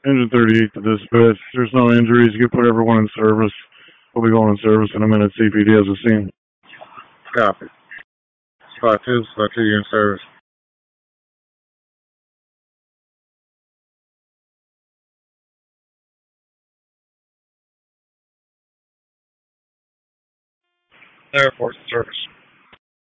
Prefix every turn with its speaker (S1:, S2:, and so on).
S1: Engine 38 to dispatch. There's no injuries. You can put everyone in service. We'll be going in service in a minute. CPD has a scene.
S2: Copy. Spot 2, you're in service. Airport service.